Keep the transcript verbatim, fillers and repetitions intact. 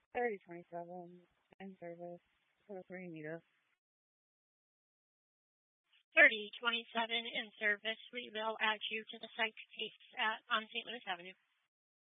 thirty twenty-seven in service. So where you need us. thirty twenty-seven in service. We will add you to the site case at, on Saint Louis Avenue.